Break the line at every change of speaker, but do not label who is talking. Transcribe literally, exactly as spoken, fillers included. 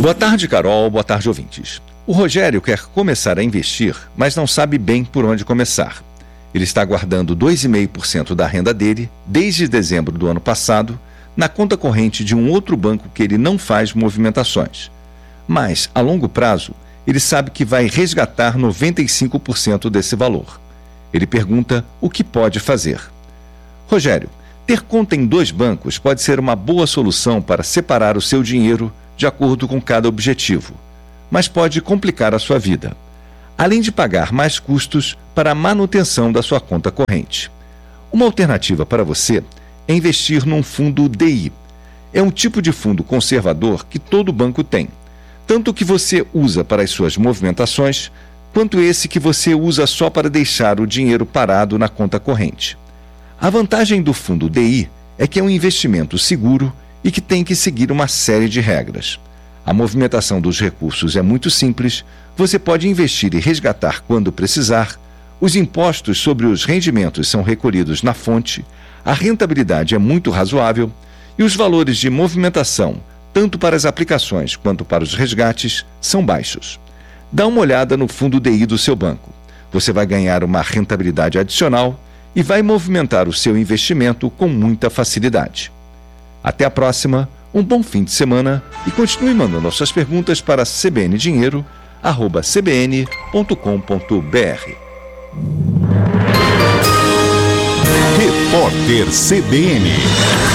Boa tarde, Carol. Boa tarde, ouvintes. O Rogério quer começar a investir, mas não sabe bem por onde começar. Ele está guardando dois vírgula cinco por cento da renda dele, desde dezembro do ano passado, na conta corrente de um outro banco que ele não faz movimentações. Mas, a longo prazo, ele sabe que vai resgatar noventa e cinco por cento desse valor. Ele pergunta o que pode fazer. Rogério, ter conta em dois bancos pode ser uma boa solução para separar o seu dinheiro de acordo com cada objetivo, mas pode complicar a sua vida, além de pagar mais custos para a manutenção da sua conta corrente. Uma alternativa para você é investir num fundo D I. É um tipo de fundo conservador que todo banco tem, tanto o que você usa para as suas movimentações, quanto esse que você usa só para deixar o dinheiro parado na conta corrente. A vantagem do fundo D I é que é um investimento seguro e que tem que seguir uma série de regras. A movimentação dos recursos é muito simples, você pode investir e resgatar quando precisar, os impostos sobre os rendimentos são recolhidos na fonte, a rentabilidade é muito razoável e os valores de movimentação, tanto para as aplicações quanto para os resgates, são baixos. Dá uma olhada no fundo D I do seu banco. Você vai ganhar uma rentabilidade adicional e vai movimentar o seu investimento com muita facilidade. Até a próxima, um bom fim de semana e continue mandando suas perguntas para c b n dinheiro arroba c b n ponto com ponto b r.
Repórter C B N.